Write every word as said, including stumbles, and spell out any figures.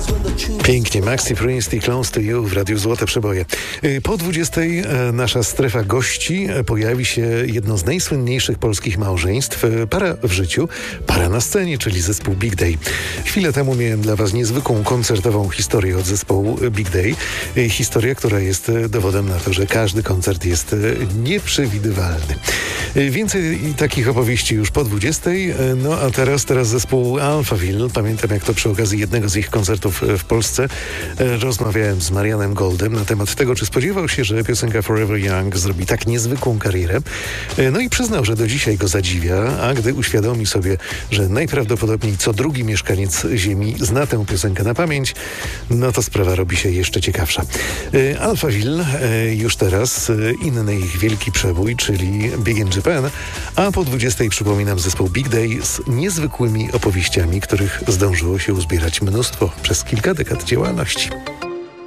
Pięknie, Maxi Priest i Close to You w Radiu Złote Przeboje. Po dwudziestej nasza strefa gości pojawi się jedno z najsłynniejszych polskich małżeństw. Para w życiu, para na scenie, czyli zespół Big Day. Chwilę temu miałem dla Was niezwykłą koncertową historię od zespołu Big Day. Historia, która jest dowodem na to, że każdy koncert jest nieprzewidywalny. Więcej takich opowieści już po dwudziestej. No a teraz, teraz zespół Alphaville. Pamiętam, jak to przy okazji jednego z ich koncertów w Polsce rozmawiałem z Marianem Goldem na temat tego, czy spodziewał się, że piosenka Forever Young zrobi tak niezwykłą karierę. No i przyznał, że do dzisiaj go zadziwia, a gdy uświadomi sobie, że najprawdopodobniej co drugi mieszkaniec Ziemi zna tę piosenkę na pamięć, no to sprawa robi się jeszcze ciekawsza. Alphaville już teraz, inny ich wielki przebój, czyli Big in Japan, a po dwudziestej przypominam zespół Big Day z niezwykłymi opowieściami, których zdążyło się uzbierać mnóstwo przez kilka dekad działalności.